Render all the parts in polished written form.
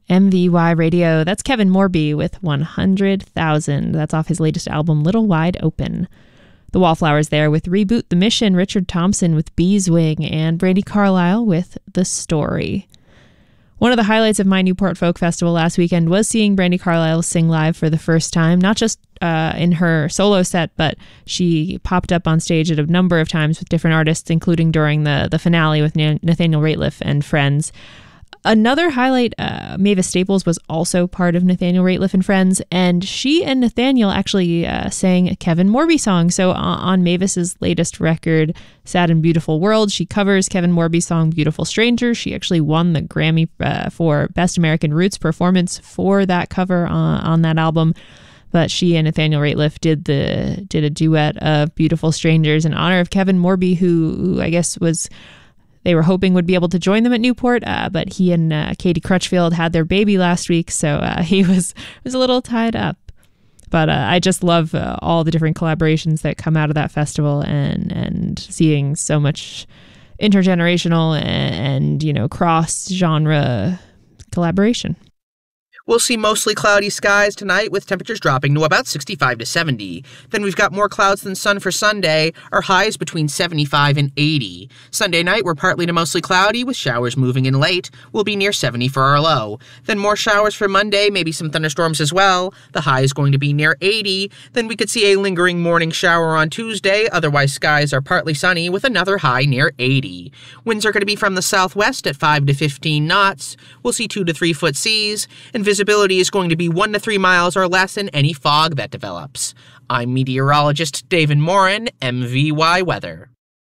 MVY Radio. That's Kevin Morby with 100,000. That's off his latest album, Little Wide Open. The Wallflowers there with Reboot the Mission, Richard Thompson with Beeswing, and Brandi Carlile with The Story. One of the highlights of my Newport Folk Festival last weekend was seeing Brandi Carlile sing live for the first time, not just in her solo set, but she popped up on stage at a number of times with different artists, including during the finale with Nathaniel Rateliff and friends. Another highlight, Mavis Staples was also part of Nathaniel Rateliff and Friends, and she and Nathaniel actually sang a Kevin Morby song. So on Mavis's latest record, Sad and Beautiful World, she covers Kevin Morby's song Beautiful Stranger. She actually won the Grammy for Best American Roots Performance for that cover on that album. But she and Nathaniel Rateliff did a duet of Beautiful Strangers in honor of Kevin Morby, who I guess they were hoping would be able to join them at Newport, but he and Katie Crutchfield had their baby last week, so he was a little tied up. But I just love all the different collaborations that come out of that festival, and seeing so much intergenerational and cross-genre collaboration. We'll see mostly cloudy skies tonight with temperatures dropping to about 65 to 70. Then we've got more clouds than sun for Sunday. Our highs between 75 and 80. Sunday night, we're partly to mostly cloudy with showers moving in late. We'll be near 70 for our low. Then more showers for Monday, maybe some thunderstorms as well. The high is going to be near 80. Then we could see a lingering morning shower on Tuesday. Otherwise, skies are partly sunny with another high near 80. Winds are going to be from the southwest at 5 to 15 knots. We'll see 2 to 3 foot seas, and visibility is going to be 1 to 3 miles or less in any fog that develops. I'm meteorologist David Morin, MVY Weather.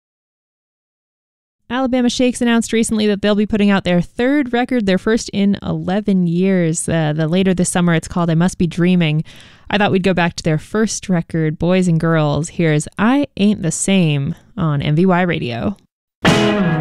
Alabama Shakes announced recently that they'll be putting out their third record, their first in 11 years. The later this summer, it's called I Must Be Dreaming. I thought we'd go back to their first record, Boys and Girls. Here's I Ain't the Same on MVY Radio.